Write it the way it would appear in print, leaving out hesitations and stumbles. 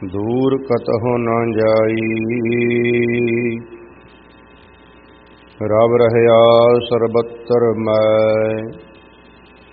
ਦੂਰ ਕਤਹੁ ਨ ਜਾਈ। ਰਵ ਰਹਿਆ ਸਰਬੱਤਰ ਮੈਂ